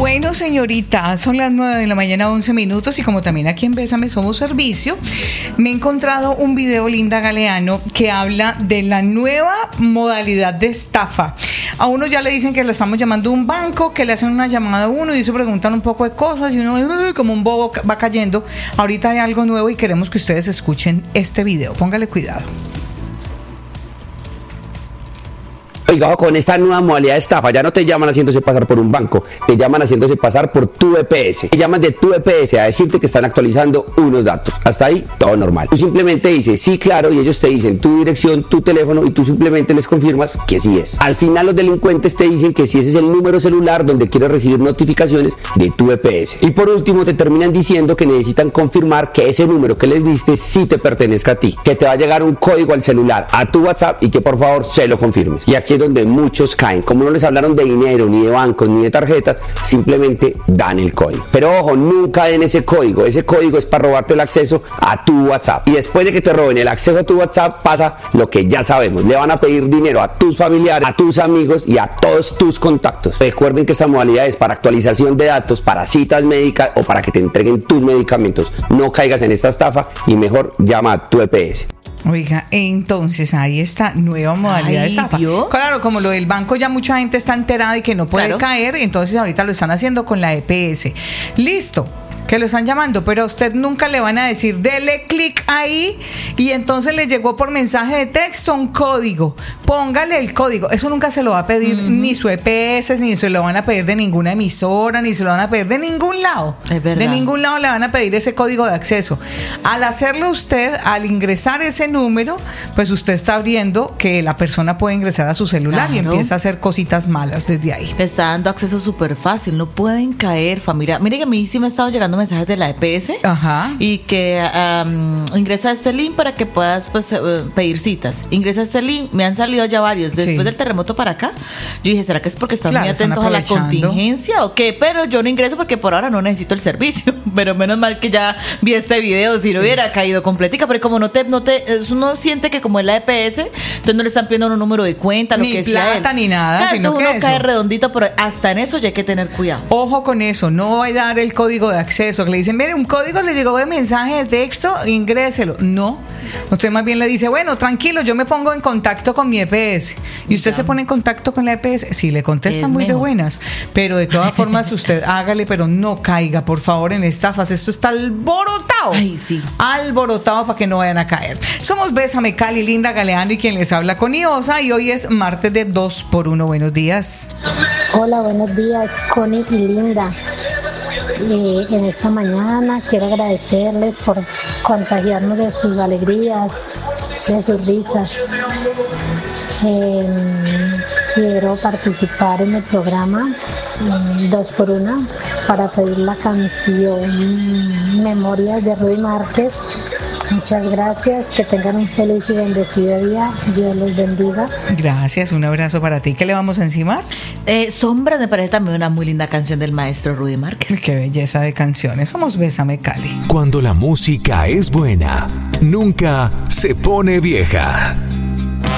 Bueno, señorita, son las 9 de la mañana, 11 minutos, y como también aquí en Bésame Somos Servicio, me he encontrado un video, Linda Galeano, que habla de la nueva modalidad de estafa. A uno ya le dicen que lo estamos llamando un banco, que le hacen una llamada a uno y se preguntan un poco de cosas y uno como un bobo va cayendo. Ahorita hay algo nuevo y queremos que ustedes escuchen este video. Póngale cuidado. Oiga, con esta nueva modalidad de estafa, ya no te llaman haciéndose pasar por un banco, te llaman haciéndose pasar por tu EPS. Te llaman de tu EPS a decirte que están actualizando unos datos. Hasta ahí, todo normal. Tú simplemente dices, sí, claro, y ellos te dicen tu dirección, tu teléfono, y tú simplemente les confirmas que sí es. Al final los delincuentes te dicen que sí, ese es el número celular donde quieres recibir notificaciones de tu EPS. Y por último te terminan diciendo que necesitan confirmar que ese número que les diste sí te pertenezca a ti, que te va a llegar un código al celular, a tu WhatsApp, y que por favor se lo confirmes. Y aquí es donde muchos caen. Como no les hablaron de dinero, ni de bancos, ni de tarjetas, simplemente dan el código. Pero ojo, nunca den ese código. Ese código es para robarte el acceso a tu WhatsApp. Y después de que te roben el acceso a tu WhatsApp, pasa lo que ya sabemos. Le van a pedir dinero a tus familiares, a tus amigos y a todos tus contactos. Recuerden que esta modalidad es para actualización de datos, para citas médicas o para que te entreguen tus medicamentos. No caigas en esta estafa y mejor llama a tu EPS. Oiga, entonces ahí está nueva modalidad de estafa. ¿Vio? Claro, como lo del banco ya mucha gente está enterada y que no puede caer, entonces ahorita lo están haciendo con la EPS. Listo, que lo están llamando, pero a usted nunca le van a decir, dele clic ahí y entonces le llegó por mensaje de texto un código. Póngale el código. Eso nunca se lo va a pedir ni su EPS, ni se lo van a pedir de ninguna emisora, ni se lo van a pedir de ningún lado. Es verdad. De ningún lado le van a pedir ese código de acceso. Al hacerlo usted, al ingresar ese número, pues usted está abriendo que la persona puede ingresar a su celular y empieza a hacer cositas malas desde ahí. Le está dando acceso súper fácil, no pueden caer, familia. Mire que a mí sí me ha estado llegando mensajes de la EPS. Ajá. Y que ingresa a este link para que puedas pedir citas. Ingresa a este link, me han salido ya varios. Después del terremoto para acá, yo dije, ¿será que es porque están muy atentos a la contingencia o qué? Pero yo no ingreso porque por ahora no necesito el servicio. Pero menos mal que ya vi este video, si no hubiera caído completica. Pero como uno siente que como es la EPS, entonces no le están pidiendo un número de cuenta, ni lo que plata, sea ni nada, claro, sino entonces que uno cae redondito, pero hasta en eso ya hay que tener cuidado. Ojo con eso, no va a dar el código de acceso. Que le dicen, mire, un código le llegó de mensaje de texto, ingréselo. No, usted más bien le dice, bueno, tranquilo, yo me pongo en contacto con mi EPS. Y usted se pone en contacto con la EPS. Sí, le contestan muy mejor. De buenas, pero de todas formas usted hágale, pero no caiga, por favor, en estafas. Esto está alborotado. Ay, sí. Alborotado para que no vayan a caer. Somos Bésame Cali, Linda Galeano y quien les habla con Iosa, y hoy es martes de 2x1. Buenos días. Hola, buenos días, Connie y Linda. En esta mañana quiero agradecerles por contagiarnos de sus alegrías, de sus risas. Quiero participar en el programa 2x1 para pedir la canción Memorias de Rudy Márquez. Muchas gracias, que tengan un feliz y bendecido día. Dios los bendiga. Gracias, un abrazo para ti. ¿Qué le vamos a encimar? Sombras me parece también una muy linda canción del maestro Rudy Márquez. Qué belleza de canciones. Somos Bésame Cali. Cuando la música es buena, nunca se pone vieja.